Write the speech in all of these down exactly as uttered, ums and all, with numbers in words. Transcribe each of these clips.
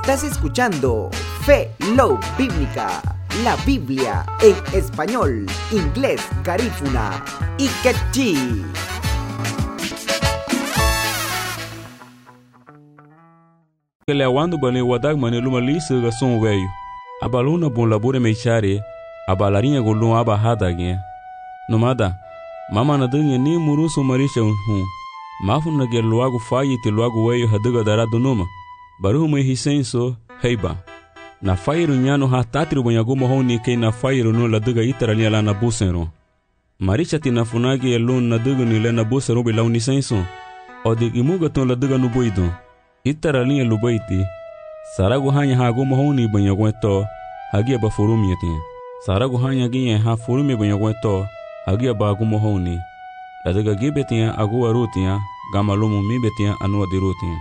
Estás escuchando Fe Love Bíblica, la Biblia en español, inglés, garífuna y quechí. Kele awandu bane wadag mane luma lisu ga son weyu. Abaluna bon labure mechare, abalarinha golun aba hadagne. Nomada, mama na dunye ni murusu marisha unhu. Mafu na ge luagu fayi te luagu weyu haduga darado numa. Baruhu me hisenso heiba. Na fairu nyano ha tatri bonyagu mohoni ke na fairu no la duga itara ni ala na busero. Marisha ti na funagi elun na duga ni le na busero be launi senso. Odi imuga ton la duga no boido. Itara linha lubaiti. Saragu hanya ha go mohoni bonyagu to hagia ba furumi yatin. Saragu hanya ginye ha furumi bonyagu to hagia ba go mohoni. La duga gibetia agu arutia gamalumu mibetia anua dirutia.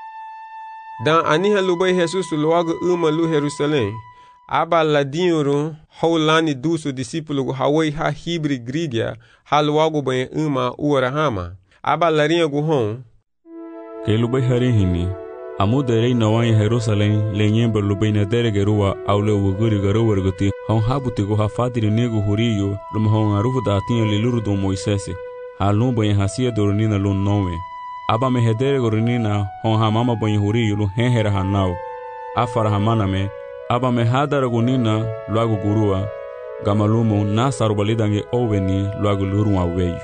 Dan aniha lubai Jesus logo uma lu Jerusalém. Aba ladinho haulani duso discípulo hawai ha hibri grigia ha logo bem uma urahama. Aba larinha guhon. Que lubai harihini. Amuderei na wanha Jerusalém lenyemba lubai na deregerua aule uguri garowarguti. Hon habutigo ha fatiri nego huriyo lumhon arufu da tinha liluru do Moisés. Ha lumba em hacia doronina lun nowe. Aba me hedere gorinina hon ha mama bonyi huri yulu henhera hanao. Afara hamana me. Aba me hadara gunina luagu gurua. Gamalumu na sarubalidange oveni luagu lurua weyu.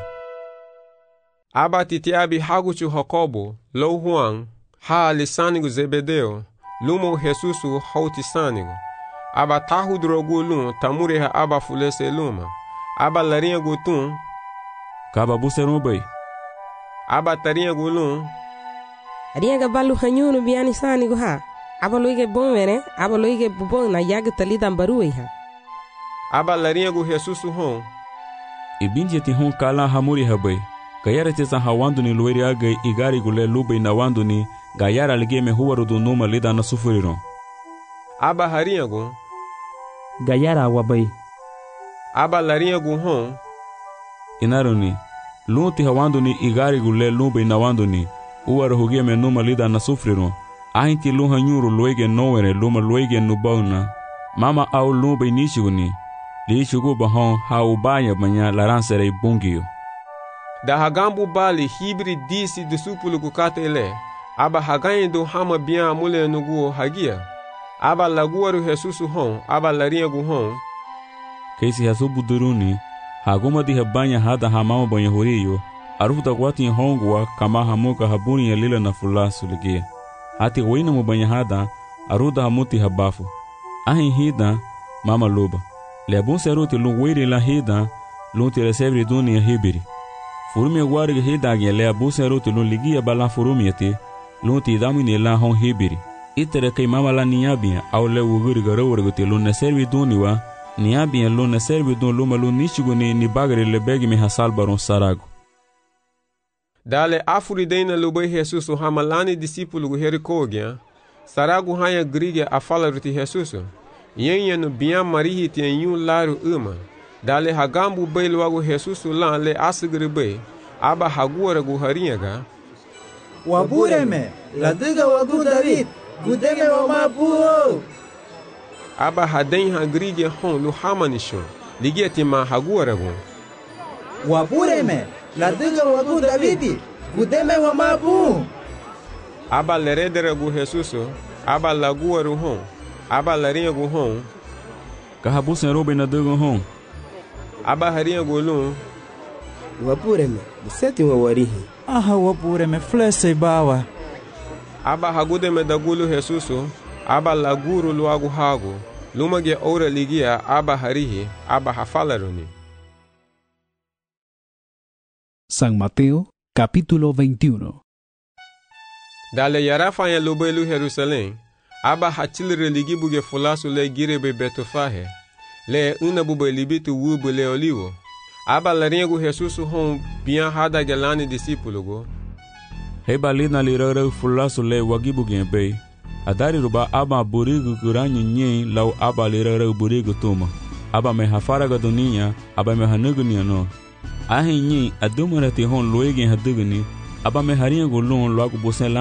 Aba titiabi haguchu Jacobo, lo Juan, ha lisanigo Zebedeo, lumo Jesusu hauti sanigo. Aba tahu drogulun tamure ha aba fulese luma. Aba larinha gutun. Kaba buserum bay. Aba tarinha gulun. Riega balu hanyunu biani sani go ha. Aba loige bonvere, aba loige bubon na yaga talidan barui ha. Aba larinha gu Jesusu hon. Ibinje ti hon kala hamuri habay. Gayara tesa hawandu ni lueri agay igari gule lubay na wandu ni gayara ligeme huwaru du numa lida na sufuriron. Aba harinha gu. Gayara wabay. Aba larinha gu hon. Inaruni. Lunti hawandu ni igari gule lumbe na wandu ni uwara hugia me numa lida na sufriron ahinti lunha nyuru luege nowere luma luege nubauna mama au lumbe nishiguni liishigu bahon haubaya banya laransere bungiyo da hagambu bali hibri disi disupulu kukate ele aba hagayin do hama biya mule nuguo hagia aba laguaru Jesusu hon aba larinha gu hon keisi hasubu duruni Haguma di habanya hada hamama banha huriyo, arufuta wati hongwa kama hamuka habuni ya lila na fulasu ligia. Hati wina mubanya hada, aruda hamuti habafu. Ahin hida, mama luba. Leabun seruti lungwiri la hida, lunti resevri duni ya hibiri. Furumi ya gwari hida agia leabun seruti lunligia bala furumi yati, lunti idamini la hon hibiri. Itere kay mama la niyabia, au le uguri garowarguti lunneservi duni wa, Niabi en luna servi don luma lunichigu ni ni bagari le begi mi hasal baron sarago. Dale afuri deina lubai Jesusu hamalani discípulo gu herikogia. Sarago hanya grigia afala ruti Jesusu. Yenye no bian marihi ti en laru uma. Dale hagambu bei luagu Jesusu lan le asigri bei. Aba haguara gu harinyaga. Wabureme, la diga wagu David, gudeme wa mabuo. Aba haden hagrigia hon lu hamanisho ligia tima haguarago Wabureme la diga wagu Davidi gudeme wa mabu Aba leredere gu Jesuso aba laguaru hon aba larinha gu hon Kahabusen robe na diga hon aba harinha gu lun Wabureme seti wa warihi Aha wabureme flese bawa Aba hagudeme dagulu Jesuso Aba laguru luagu hago, lumage ora ligia aba harihi, aba hafalaruni. San Mateo, capítulo veintiuno. Dale yarafa ya lubelu Jerusalém, aba hachilre ligi buge fulasu le girebe betofahe, le una bube libitu wubu le olivo. Aba laringu Jesusu hon bian hada gelani discípulo. Heba lina lirare fulasu le wagibu genbei. Adari ruba aba burigu kuranyu nye lau aba lirare burigu tuma. Aba me hafaraga dunia, aba me hanugunia no. Ahi nye adumara ti hon loegen haduguni, aba me haringu lon loagu bosen